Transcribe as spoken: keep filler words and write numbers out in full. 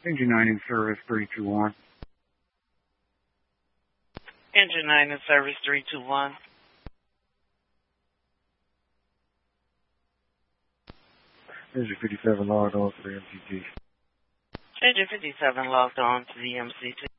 Engine nine in service, three two one. Engine nine in service, three two one. Engine fifty-seven logged on to the M C T. Engine fifty-seven logged on to the M C T.